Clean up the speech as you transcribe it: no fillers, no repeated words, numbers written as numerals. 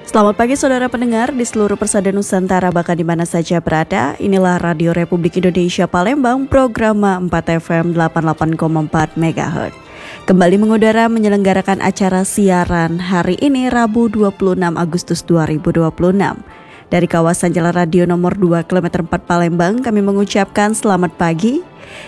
Selamat pagi saudara pendengar di seluruh persada Nusantara bahkan di mana saja berada. Inilah Radio Republik Indonesia Palembang, program 4 FM 88,4 MHz. Kembali mengudara menyelenggarakan acara siaran hari ini Rabu 26 Agustus 2026. Dari kawasan Jalan Radio nomor 2 km 4 Palembang kami mengucapkan selamat pagi.